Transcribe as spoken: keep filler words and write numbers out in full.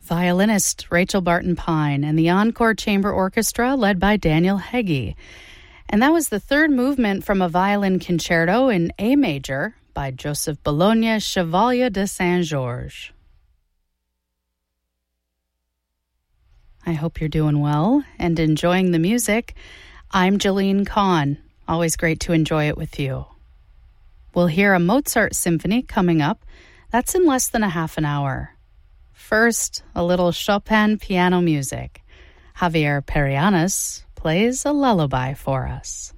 violinist Rachel Barton Pine, and the Encore Chamber Orchestra led by Daniel Heggie. And that was the third movement from a violin concerto in A major by Joseph Bologna Chevalier de Saint-Georges. I hope you're doing well and enjoying the music. I'm Jolene Kahn. Always great to enjoy it with you. We'll hear a Mozart symphony coming up. That's in less than a half an hour. First, a little Chopin piano music. Javier Perianis plays a lullaby for us.